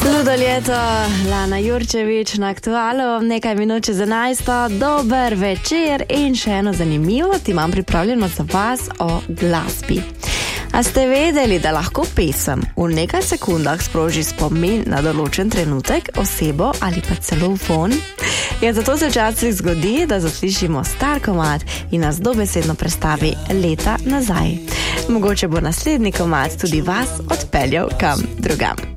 Ludo Ljeto, Lana Jurčevič na Aktualu, nekaj minut čez 11. Dober večer in še eno zanimivo ti imam pripravljeno za vas o glasbi. A ste vedeli, da lahko pesem v nekaj sekundah sproži spomin na določen trenutek, osebo ali pa celo von? Ja, zato se včasih zgodi, da zaslišimo star komad in nas dobesedno prestavi leta nazaj. Mogoče bo naslednji komad tudi vas odpeljal kam drugam.